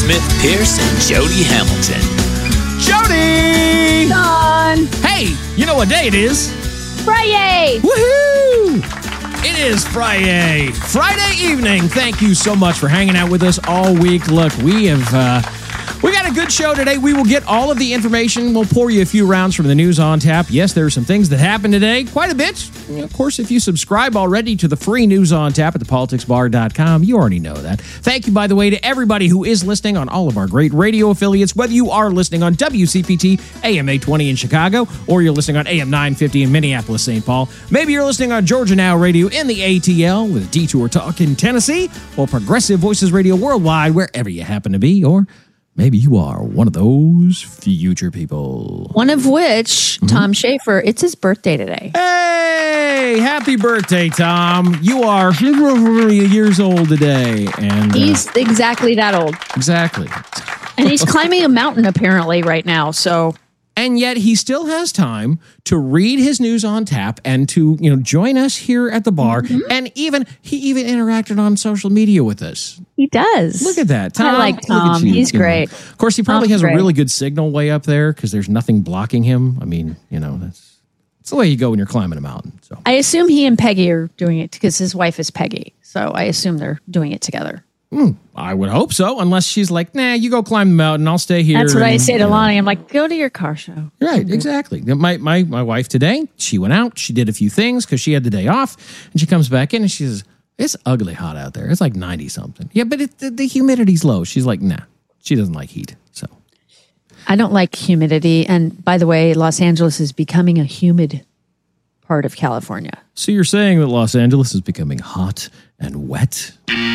Smith Pierce and Jody Hamilton. Jody! Don! Hey, you know what day it is? Friday! Woohoo! It is Friday. Friday evening. Thank you so much for hanging out with us all week. Look, we got a good show today. We will get all of the information. We'll pour you a few rounds from the news on tap. Yes, there are some things that happened today. Quite a bit. Of course, if you subscribe already to the free news on tap at thepoliticsbar.com, you already know that. Thank you, by the way, to everybody who is listening on all of our great radio affiliates, whether you are listening on WCPT AM 820 in Chicago, or you're listening on AM 950 in Minneapolis, St. Paul. Maybe you're listening on Georgia Now Radio in the ATL with Detour Talk in Tennessee, or Progressive Voices Radio worldwide, wherever you happen to be, or maybe you are one of those future people. One of which, Tom Schaefer, it's his birthday today. Hey, happy birthday, Tom. You are years old today. And he's exactly that old. Exactly. And he's climbing a mountain apparently right now, so... And yet he still has time to read his news on tap and to, join us here at the bar. Mm-hmm. And he even interacted on social media with us. He does. Look at that. Tom, I like Tom. He's great. Of course, he probably has a really good signal way up there because there's nothing blocking him. I mean, that's the way you go when you're climbing a mountain. So I assume he and Peggy are doing it because his wife is Peggy. So I assume they're doing it together. I would hope so, unless she's like, nah, you go climb the mountain, I'll stay here. That's what I say to Lonnie. I'm like, go to your car show. Right, exactly. My wife today, she went out, she did a few things because she had the day off, and she comes back in and she says, it's ugly hot out there. It's like 90-something. Yeah, but the humidity's low. She's like, nah, she doesn't like heat. So I don't like humidity. And by the way, Los Angeles is becoming a humid part of California. So you're saying that Los Angeles is becoming hot and wet?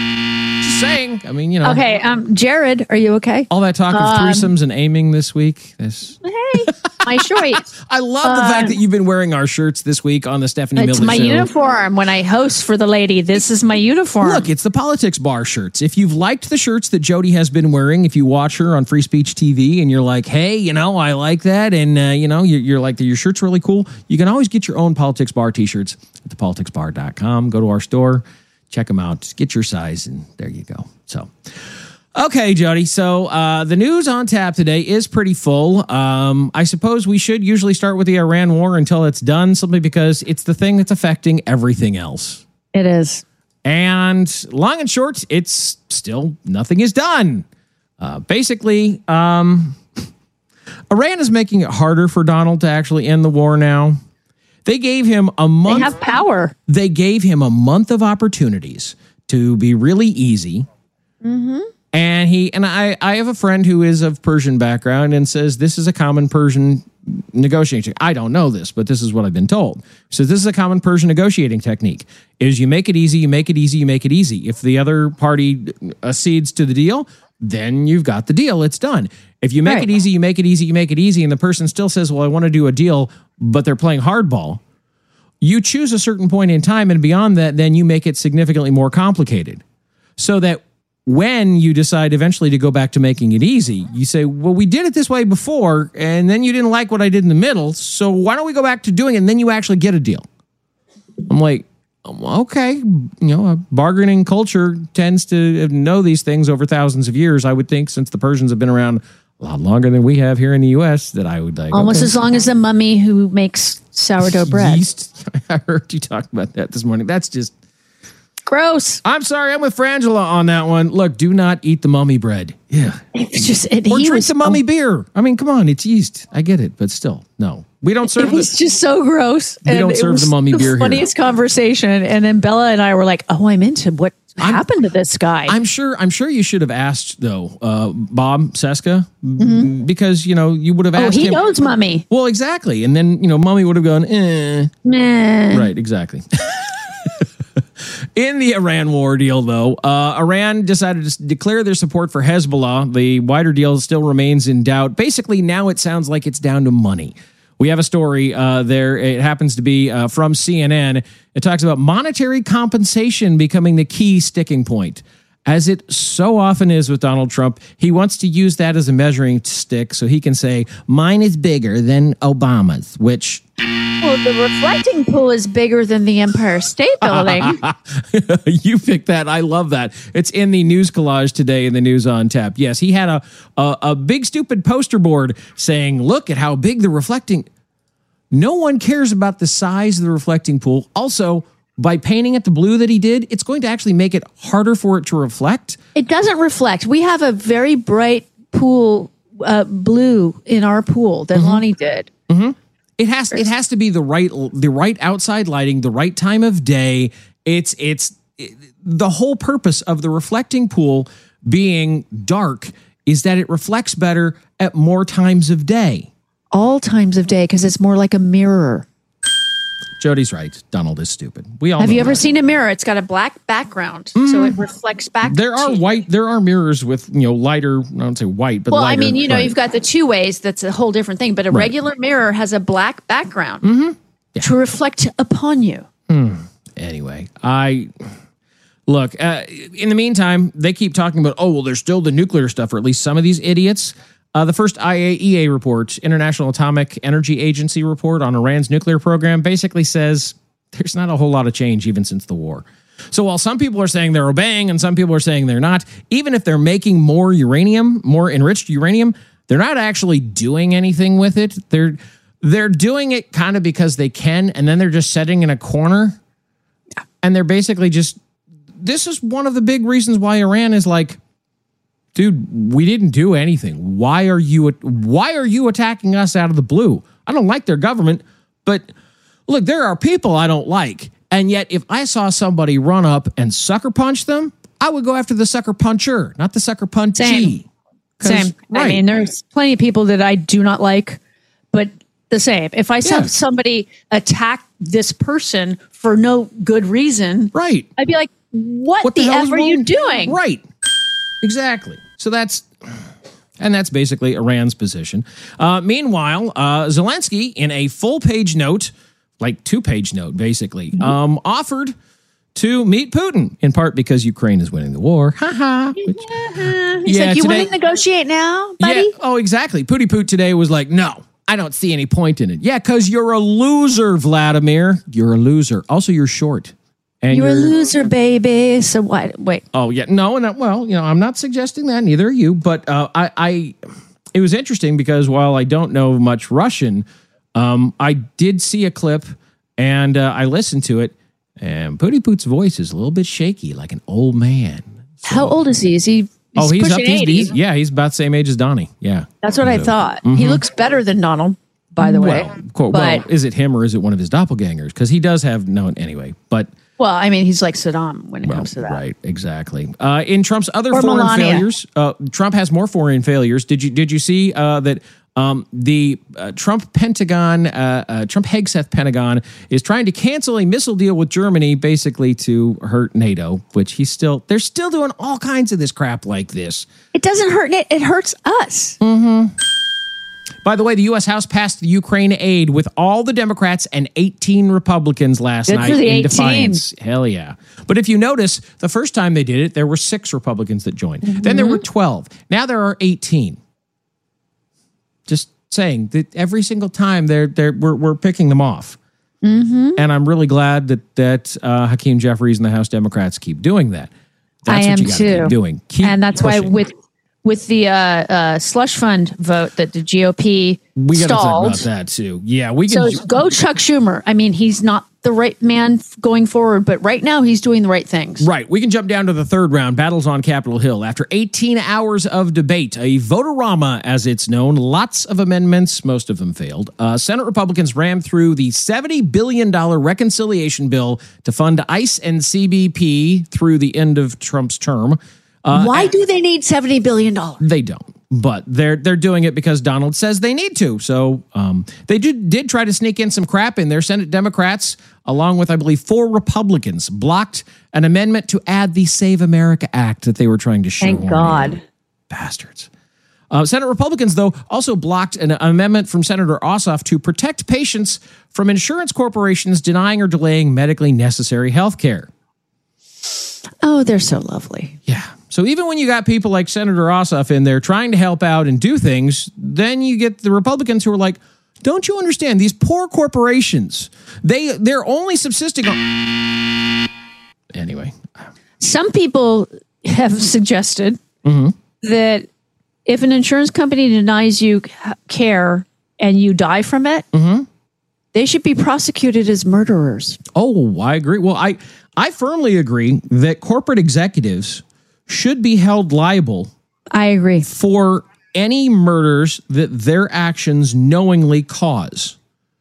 Saying, I mean, Okay, Jared, are you okay? All that talk of threesomes and aiming this week. Hey, my shorts. I love the fact that you've been wearing our shirts this week on the Stephanie Miller Show. It's my uniform. When I host for the lady, this is my uniform. Look, it's the Politics Bar shirts. If you've liked the shirts that Jody has been wearing, if you watch her on Free Speech TV and you're like, hey, I like that, and, you're like, your shirt's really cool, you can always get your own Politics Bar t-shirts at thepoliticsbar.com. Go to our store. Check them out. Just get your size, and there you go. So, okay, Jody. So the news on tap today is pretty full. I suppose we should usually start with the Iran war until it's done, simply because it's the thing that's affecting everything else. It is. And long and short, it's still nothing is done. Basically, Iran is making it harder for Donald to actually end the war now. They gave him a month. They have power. They gave him a month of opportunities to be really easy. Mm-hmm. And I have a friend who is of Persian background and says this is a common Persian negotiating. I don't know this, but this is what I've been told. So this is a common Persian negotiating technique: is you make it easy, you make it easy, you make it easy. If the other party accedes to the deal, then you've got the deal. It's done. If you make it easy, you make it easy, you make it easy, and the person still says, well, I want to do a deal, but they're playing hardball, you choose a certain point in time, and beyond that, then you make it significantly more complicated. So that when you decide eventually to go back to making it easy, you say, well, we did it this way before, and then you didn't like what I did in the middle, so why don't we go back to doing it, and then you actually get a deal. I'm like, okay, a bargaining culture tends to know these things over thousands of years. I would think, since the Persians have been around a lot longer than we have here in the U.S., that I would like almost as long as the mummy who makes sourdough bread. Yeast. I heard you talk about that this morning. That's just gross. I'm sorry, I'm with Frangela on that one. Look, do not eat the mummy bread. Yeah, it's just or drink the mummy beer. I mean, come on, it's yeast. I get it, but still, no. We don't serve. It's just so gross. We don't serve the mummy beer here. Funniest conversation, and then Bella and I were like, "Oh, I'm into what happened to this guy." I'm sure you should have asked though, Bob Cesca, because you would have asked him. Oh, he knows Mummy. Well, exactly, and then Mummy would have gone, Nah. Right, exactly. In the Iran war deal, though, Iran decided to declare their support for Hezbollah. The wider deal still remains in doubt. Basically, now it sounds like it's down to money. We have a story there. It happens to be from CNN. It talks about monetary compensation becoming the key sticking point. as it so often is with Donald Trump, he wants to use that as a measuring stick so he can say, mine is bigger than Obama's, which... Well, the reflecting pool is bigger than the Empire State Building. You picked that. I love that. It's in the news collage today in the News on Tap. Yes, he had a big stupid poster board saying, look at how big the reflecting... No one cares about the size of the reflecting pool. Also, by painting it the blue that he did, it's going to actually make it harder for it to reflect. It doesn't reflect. We have a very bright pool blue in our pool that Lonnie did. Mm-hmm. It has to be the right outside lighting, the right time of day. It's the whole purpose of the reflecting pool being dark is that it reflects better at more times of day. All times of day, because it's more like a mirror. Jody's right. Donald is stupid. We all have you ever that. seen a mirror? It's got a black background, so it reflects back. There are mirrors with lighter. I don't say white, but well, lighter, I mean, right. you've got the two ways. That's a whole different thing. But a regular mirror has a black background to reflect upon you. Anyway, look. In the meantime, they keep talking about. Oh well, there's still the nuclear stuff, or at least some of these idiots. The first IAEA report, International Atomic Energy Agency report on Iran's nuclear program, basically says there's not a whole lot of change even since the war. So while some people are saying they're obeying and some people are saying they're not, even if they're making more uranium, more enriched uranium, they're not actually doing anything with it. They're doing it kind of because they can, and then they're just sitting in a corner. And they're basically just, this is one of the big reasons why Iran is like, dude, we didn't do anything. Why are you attacking us out of the blue? I don't like their government, but look, there are people I don't like. And yet, if I saw somebody run up and sucker punch them, I would go after the sucker puncher, not the sucker punchee. Same. Right. I mean, there's plenty of people that I do not like, but the same. If I saw somebody attack this person for no good reason, right, I'd be like, what the F are you doing? Right. Exactly. So that's basically Iran's position. Meanwhile, Zelensky, in a full-page note, like 2-page note, basically, offered to meet Putin, in part because Ukraine is winning the war. Ha-ha. He's like, you want to negotiate now, buddy? Yeah, oh, exactly. Pooty Poot today was like, no, I don't see any point in it. Yeah, because you're a loser, Vladimir. You're a loser. Also, you're short. And you're a loser, baby. So what? Wait. Oh yeah, no, and well, I'm not suggesting that. Neither are you. But it was interesting because while I don't know much Russian, I did see a clip and I listened to it, and Pooty Poot's voice is a little bit shaky, like an old man. So, how old is he? Is he? He's up. He's he's about the same age as Donnie. Yeah, that's what I thought. He looks better than Donald, by the way. Well, is it him or is it one of his doppelgangers? Because he does have anyway, but. Well, I mean, he's like Saddam when it comes to that. Right, exactly. In Trump's other foreign failures, Trump has more foreign failures. Did you see that the Trump Pentagon, Trump Hegseth Pentagon is trying to cancel a missile deal with Germany, basically to hurt NATO, which they're still doing all kinds of this crap like this. It doesn't hurt it; it hurts us. Mm-hmm. By the way, the U.S. House passed the Ukraine aid with all the Democrats and 18 Republicans last night in defiance. Hell yeah. But if you notice, the first time they did it, there were 6 Republicans that joined. Then there were 12. Now there are 18. Just saying that every single time we're picking them off. And I'm really glad that Hakeem Jeffries and the House Democrats keep doing that. That's what you got to keep doing. And that's pushing. Why with the slush fund vote that the GOP we got to talk stalled. about that too. Yeah, we can. So go Chuck Schumer. I mean, he's not the right man going forward, but right now he's doing the right things. Right. We can jump down to the third round, battles on Capitol Hill. After 18 hours of debate, a vote-a-rama, as it's known, lots of amendments, most of them failed. Senate Republicans rammed through the $70 billion reconciliation bill to fund ICE and CBP through the end of Trump's term. Why do they need $70 billion? They don't, but they're doing it because Donald says they need to. So they did try to sneak in some crap in there. Senate Democrats, along with, I believe, 4 Republicans, blocked an amendment to add the Save America Act that they were trying to show. Thank God. Bastards. Senate Republicans, though, also blocked an amendment from Senator Ossoff to protect patients from insurance corporations denying or delaying medically necessary health care. Oh, they're so lovely. Yeah. So even when you got people like Senator Ossoff in there trying to help out and do things, then you get the Republicans who are like, don't you understand? These poor corporations, they're only subsisting on... Anyway. Some people have suggested that if an insurance company denies you care and you die from it, they should be prosecuted as murderers. Oh, I agree. Well, I firmly agree that corporate executives should be held liable. I agree. For any murders that their actions knowingly cause.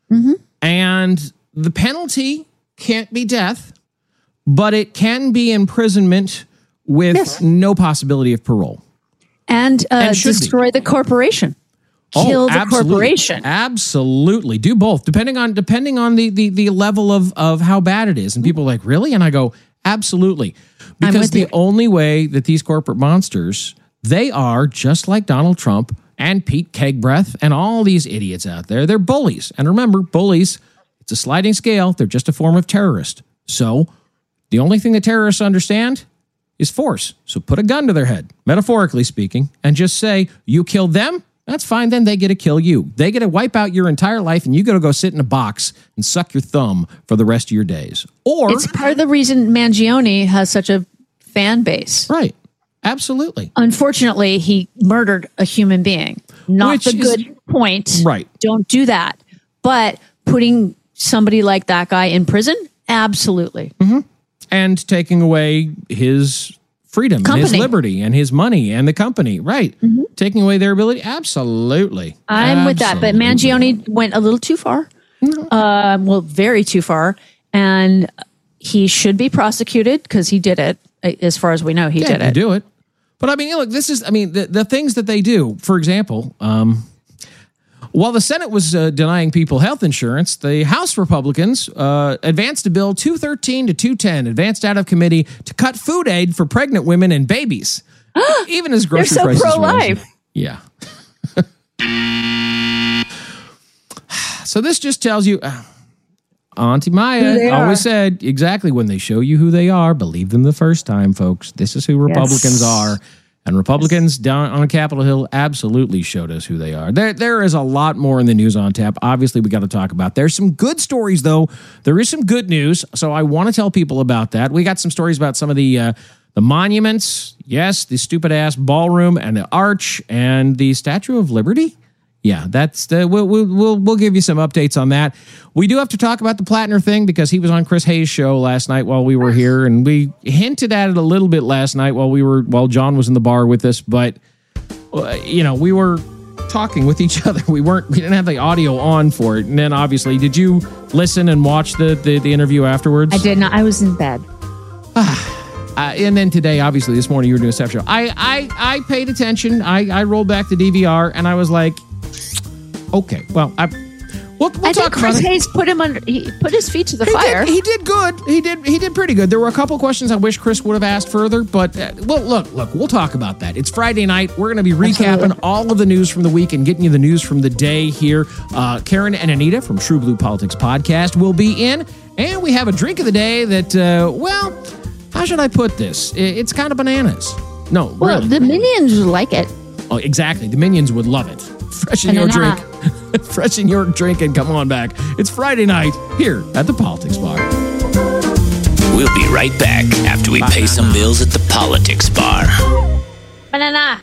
And the penalty can't be death, but it can be imprisonment with no possibility of parole. And destroy the corporation. Kill the corporation. Absolutely. Do both, depending on the level of how bad it is. And people are like, really? And I go, absolutely. Because the only way that these corporate monsters, they are just like Donald Trump and Pete Kegbreath and all these idiots out there. They're bullies. And remember, bullies, it's a sliding scale. They're just a form of terrorist. So the only thing that terrorists understand is force. So put a gun to their head, metaphorically speaking, and just say, you killed them? That's fine. Then they get to kill you. They get to wipe out your entire life, and you got to go sit in a box and suck your thumb for the rest of your days. Or it's part of the reason Mangione has such a fan base. Right. Absolutely. Unfortunately, he murdered a human being. Not the good point. Right. Don't do that. But putting somebody like that guy in prison? Absolutely. And taking away his freedom, and his liberty, and his money, and the company. Right. Taking away their ability? Absolutely. I'm with that. But Mangione went a little too far. Well, very too far. And he should be prosecuted because he did it. As far as we know, he did it. Do it. But I mean, look, this is, I mean, the things that they do, for example, while the Senate was denying people health insurance, the House Republicans advanced a bill 213 to 210, advanced out of committee to cut food aid for pregnant women and babies. Even as grocery prices They're so pro-life. Yeah. So this just tells you, Auntie Maya always said, exactly, when they show you who they are, believe them the first time, folks. This is who Republicans are. And Republicans down on Capitol Hill absolutely showed us who they are. There is a lot more in the news on tap. Obviously, we got to talk about. There's some good stories, though. There is some good news, so I want to tell people about that. We got some stories about some of the monuments. Yes, the stupid-ass ballroom and the arch and the Statue of Liberty. Yeah, that's we'll give you some updates on that. We do have to talk about the Plattner thing because he was on Chris Hayes' show last night while we were here, and we hinted at it a little bit last night while John was in the bar with us. But we were talking with each other. We didn't have the audio on for it. And then obviously, did you listen and watch the interview afterwards? I did not. I was in bed. And then today, obviously, this morning you were doing a Steph show. I paid attention. I rolled back the DVR and I was like, okay, well, we'll talk about Chris it. Hayes put his feet to the fire. He did good. He did pretty good. There were a couple questions I wish Chris would have asked further, but look, we'll talk about that. It's Friday night. We're going to be recapping all of the news from the week and getting you the news from the day here. Karen and Anita from True Blue Politics Podcast will be in, and we have a drink of the day that, how should I put this? It's kind of bananas. No, well, really. The Minions would like it. Oh, exactly. The Minions would love it. Freshen your drink. Freshen your drink and come on back. It's Friday night here at the Politics Bar. We'll be right back after we pay some bills at the Politics Bar. Banana.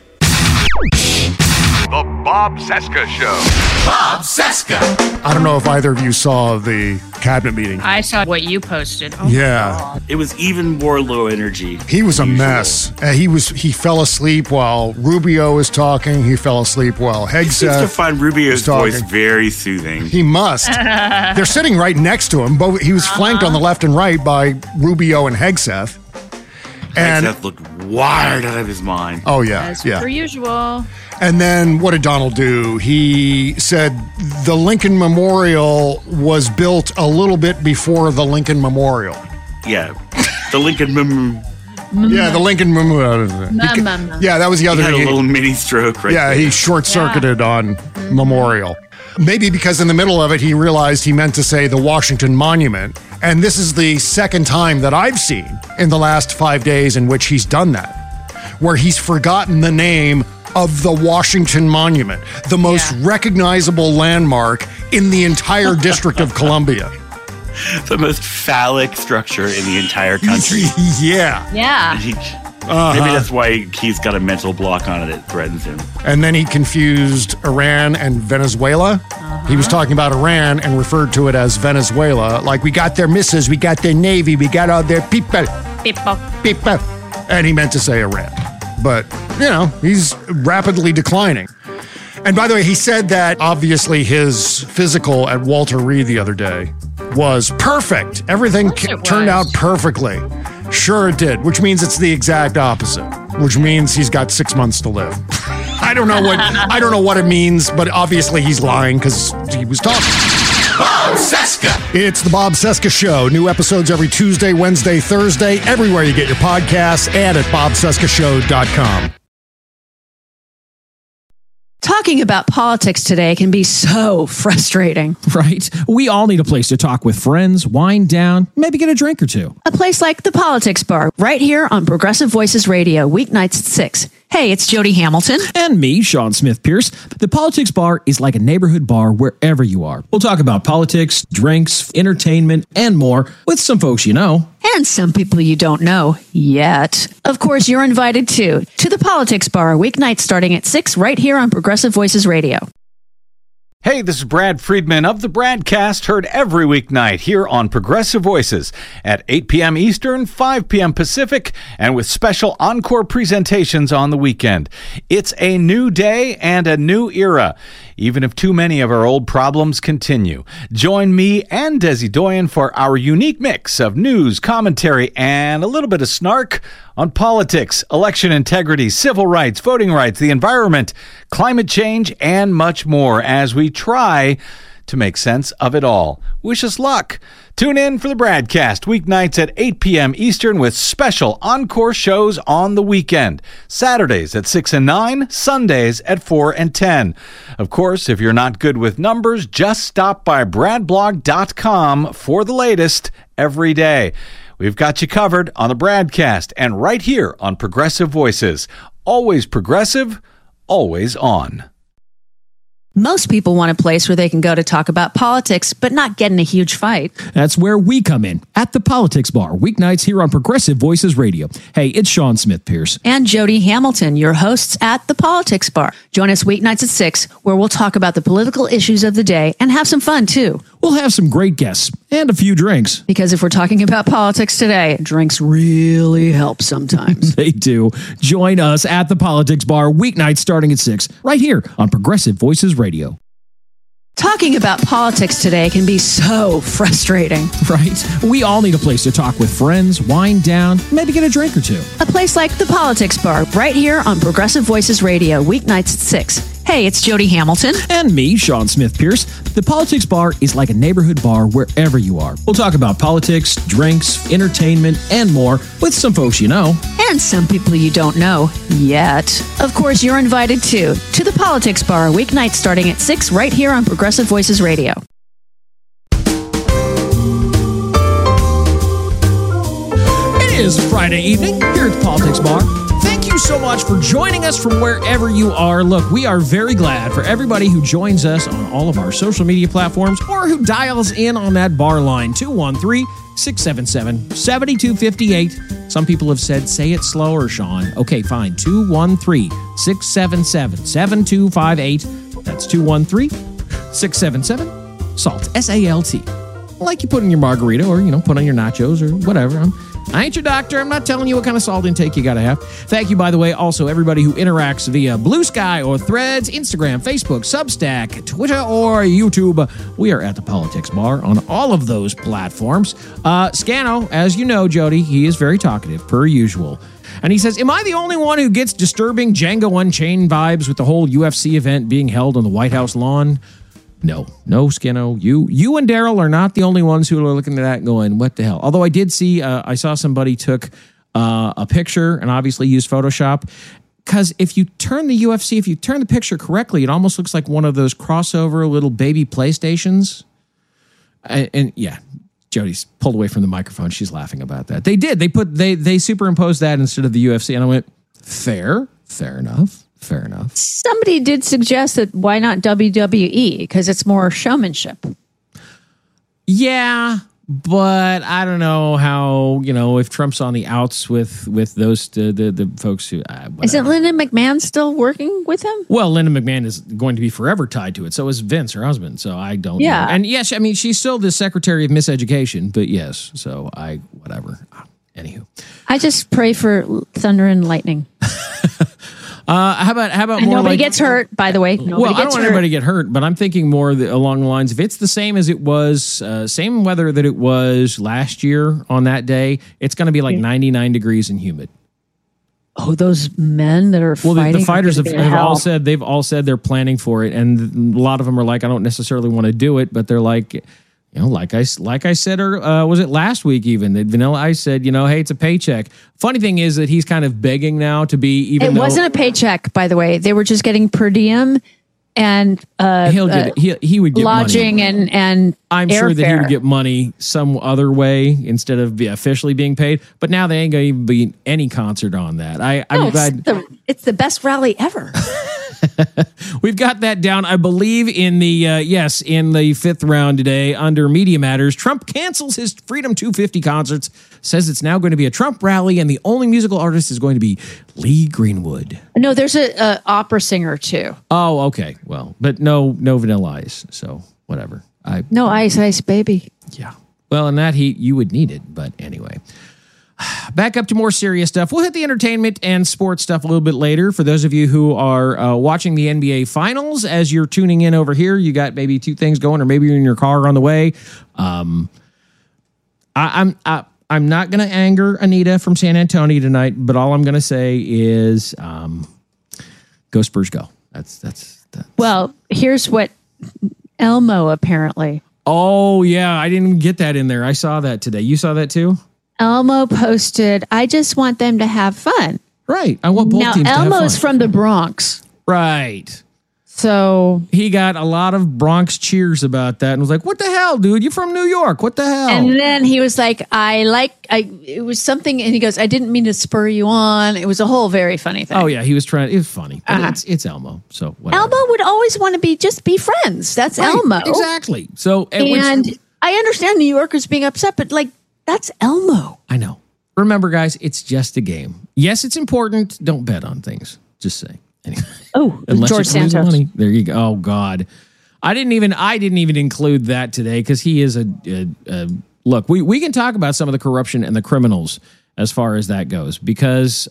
The Bob Cesca Show. Bob Cesca. I don't know if either of you saw the cabinet meeting. I saw what you posted. Oh, yeah. God. It was even more low energy. He was a mess. He fell asleep while Rubio was talking. He fell asleep while Hegseth He seems to find Rubio's voice very soothing. He must. They're sitting right next to him. But he was flanked on the left and right by Rubio and Hegseth. And Hegseth looked wired out of his mind. Oh, yeah. As per usual. And then what did Donald do? He said the Lincoln Memorial was built a little bit before the Lincoln Memorial. Yeah. The Lincoln Yeah, the Lincoln Memorial. Yeah, that was the other thing. He thing. had a little mini stroke right there. Yeah, he short-circuited on Memorial. Maybe because in the middle of it, he realized he meant to say the Washington Monument. And this is the second time that I've seen in the last 5 days in which he's done that, where he's forgotten the name of the Washington Monument, the most recognizable landmark in the entire District of Columbia. The most phallic structure in the entire country. Yeah. Yeah. Maybe that's why he's got a mental block on it. It threatens him. And then he confused Iran and Venezuela. He was talking about Iran and referred to it as Venezuela. Like, we got their missiles, we got their navy, we got all their people. People. And he meant to say Iran. But, you know, he's rapidly declining. And by the way, he said that obviously his physical at Walter Reed the other day was perfect. Everything turned out perfectly. Sure it did, which means it's the exact opposite, which means he's got 6 months to live. I don't know what it means, but obviously he's lying because he was talking. Bob Cesca. It's the Bob Cesca Show. New episodes every Tuesday, Wednesday, Thursday, everywhere you get your podcasts, and at bobcescashow.com. Talking about politics today can be so frustrating. Right? We all need a place to talk with friends, wind down, maybe get a drink or two. A place like the Politics Bar, right here on Progressive Voices Radio, weeknights at 6. Hey, it's Jody Hamilton. And me, Sean Smith Pierce. The Politics Bar is like a neighborhood bar wherever you are. We'll talk about politics, drinks, entertainment, and more with some folks you know. And some people you don't know yet. Of course, you're invited too to the Politics Bar, weeknights starting at 6 right here on Progressive Voices Radio. Hey, this is Brad Friedman of the Bradcast, heard every weeknight here on Progressive Voices at 8 p.m. Eastern, 5 p.m. Pacific, and with special encore presentations on the weekend. It's a new day and a new era, even if too many of our old problems continue. Join me and Desi Doyen for our unique mix of news, commentary, and a little bit of snark on politics, election integrity, civil rights, voting rights, the environment, climate change, and much more as we try to make sense of it all. Wish us luck. Tune in for the Bradcast weeknights at 8 p.m. Eastern with special encore shows on the weekend. Saturdays at 6 and 9, Sundays at 4 and 10. Of course, if you're not good with numbers, just stop by bradblog.com for the latest every day. We've got you covered on the Bradcast and right here on Progressive Voices. Always progressive, always on. Most people want a place where they can go to talk about politics, but not get in a huge fight. That's where we come in, at the Politics Bar, weeknights here on Progressive Voices Radio. Hey, it's Sean Smith Pierce. And Jody Hamilton, your hosts at the Politics Bar. Join us weeknights at 6, where we'll talk about the political issues of the day and have some fun, too. We'll have some great guests and a few drinks. Because if we're talking about politics today, drinks really help sometimes. They do. Join us at the Politics Bar, weeknights starting at 6, right here on Progressive Voices Radio. Talking about politics today can be so frustrating. Right? We all need a place to talk with friends, wind down, maybe get a drink or two. A place like the Politics Bar, right here on Progressive Voices Radio, weeknights at 6. Hey, it's Jody Hamilton. And me, Sean Smith Pierce. The Politics Bar is like a neighborhood bar wherever you are. We'll talk about politics, drinks, entertainment, and more with some folks you know. And some people you don't know yet. Of course, you're invited too to the Politics Bar, weeknights starting at 6 right here on Progressive Voices Radio. It is Friday evening here at the Politics Bar. Thank you so much for joining us from wherever you are. Look, we are very glad for everybody who joins us on all of our social media platforms or who dials in on that bar line, 213-677-7258. Some people have said, say it slower, Sean. Okay, fine. 213-677-7258. That's 213-677-SALT, S-A-L-T. Like you put in your margarita or, put on your nachos or whatever. I ain't your doctor. I'm not telling you what kind of salt intake you got to have. Thank you, by the way, also everybody who interacts via Blue Sky or Threads, Instagram, Facebook, Substack, Twitter, or YouTube. We are at the Politics Bar on all of those platforms. Scano, as you know, Jody, he is very talkative, per usual. And he says, am I the only one who gets disturbing Django Unchained vibes with the whole UFC event being held on the White House lawn? No, Skinno. You and Daryl are not the only ones who are looking at that and going, what the hell? Although I did see, I saw somebody took a picture and obviously used Photoshop. because if you turn the UFC, if you turn the picture correctly, it almost looks like one of those crossover little baby PlayStations. And yeah, Jody's pulled away from the microphone. She's laughing about that. They did. They superimposed that instead of the UFC, and I went, fair enough. Somebody did suggest that why not WWE, because it's more showmanship. Yeah, but I don't know how, if Trump's on the outs with those the folks who Isn't Lyndon McMahon still working with him? Well, Lyndon McMahon is going to be forever tied to it. So is Vince, her husband. So I don't know. And yes, I mean, she's still the Secretary of Miseducation, but yes. So whatever. Anywho. I just pray for thunder and lightning. How about and more nobody gets hurt, by the way. I don't want everybody to get hurt, but I'm thinking more along the lines, if it's the same as it was, same weather that it was last year on that day, it's going to be like 99 degrees and humid. Oh, those men that are fighting. The fighters have all said, they've all said they're planning for it. And a lot of them are like, I don't necessarily want to do it, but they're like, like I said, or was it last week even that Vanilla Ice said, hey, it's a paycheck. Funny thing is that he's kind of begging now to be even. It wasn't a paycheck, by the way. They were just getting per diem and he would get lodging money. and I'm sure that he would get money some other way instead of officially being paid. But now there ain't going to even be any concert on that. I'm glad. It's the best rally ever. We've got that down, I believe, in the fifth round today under Media Matters. Trump cancels his Freedom 250 concerts, says it's now going to be a Trump rally, and the only musical artist is going to be Lee Greenwood. No, there's a opera singer too. Oh, okay. Well, but no Vanilla Ice, so whatever. No Ice Baby. Yeah. Well, in that heat, you would need it, but anyway. Back up to more serious stuff. We'll hit the entertainment and sports stuff a little bit later. For those of you who are watching the NBA Finals, as you're tuning in over here, you got maybe two things going, or maybe you're in your car on the way. I'm not going to anger Anita from San Antonio tonight, but all I'm going to say is, go Spurs, go. That's. Well, here's what Elmo apparently. Oh yeah, I didn't get that in there. I saw that today. You saw that too? Elmo posted, I just want them to have fun. Right. I want both teams to have fun. Now, Elmo's from the Bronx. Right. So he got a lot of Bronx cheers about that and was like, what the hell, dude? You're from New York. What the hell? And then he was like, it was something, and he goes, I didn't mean to spur you on. It was a whole very funny thing. Oh, yeah. He was trying. It was funny. But it's Elmo. So whatever. Elmo would always want to just be friends. That's right, Elmo. Exactly. So, and I understand New Yorkers being upset, but that's Elmo. I know. Remember, guys, it's just a game. Yes, it's important. Don't bet on things. Just say. Anyway. Oh, George Santos. Money. There you go. Oh God, I didn't even include that today because he is a look. We can talk about some of the corruption and the criminals as far as that goes because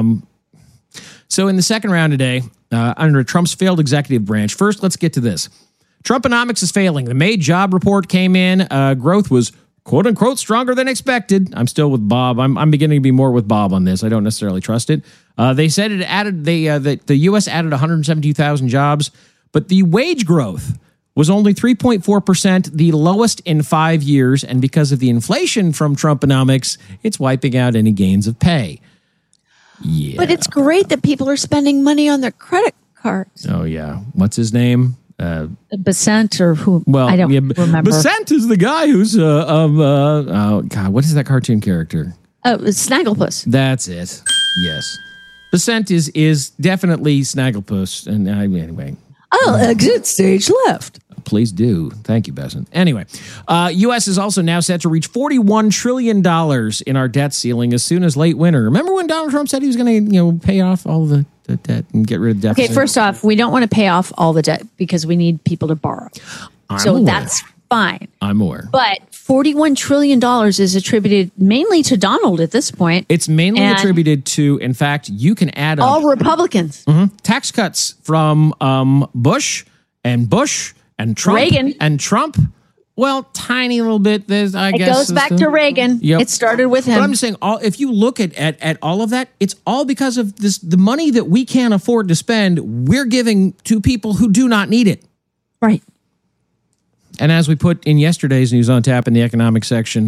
so in the second round today under Trump's failed executive branch. First, let's get to this. Trumponomics is failing. The May job report came in. Growth was quote unquote stronger than expected. I'm still with Bob. I'm beginning to be more with Bob on this. I don't necessarily trust it. They said it added that the U.S. added 172,000 jobs, but the wage growth was only 3.4%, the lowest in 5 years. And because of the inflation from Trumponomics, it's wiping out any gains of pay. Yeah, but it's great that people are spending money on their credit cards. Oh yeah, what's his name? Besant or who? Well, I don't remember. Besant is the guy who's oh God, what is that cartoon character? Oh, Snagglepuss. That's it. Yes, Besant is definitely Snagglepuss. And anyway, I'll exit stage left. Please do. Thank you, Besant. Anyway, U.S. is also now set to reach $41 trillion in our debt ceiling as soon as late winter. Remember when Donald Trump said he was going to pay off all the debt and get rid of deficit? Okay, first off, we don't want to pay off all the debt because we need people to borrow. I'm aware. That's fine. I'm aware. But $41 trillion is attributed mainly to Donald at this point. It's mainly attributed to, in fact, you can add all Republicans. Tax cuts from Bush and Trump. Reagan. And Trump. Well, tiny little bit. It goes back to Reagan. Yep. It started with him. But I'm just saying, if you look at all of that, it's all because of the money that we can't afford to spend, we're giving to people who do not need it. Right. And as we put in yesterday's News on Tap in the economic section,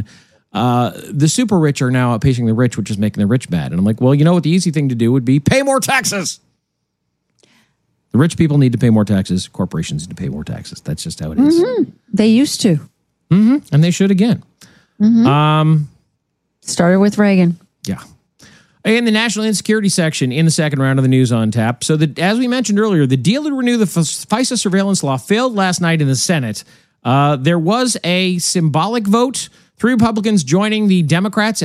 the super rich are now outpacing the rich, which is making the rich bad. And I'm like, well, you know what? The easy thing to do would be pay more taxes. The rich people need to pay more taxes. Corporations need to pay more taxes. That's just how it is. Mm-hmm. They used to. Mm-hmm. And they should again. Mm-hmm. Started with Reagan. Yeah. In the national insecurity section in the second round of the news on tap. So that, as we mentioned earlier, the deal to renew the FISA surveillance law failed last night in the Senate. There was a symbolic vote, 3 Republicans joining the Democrats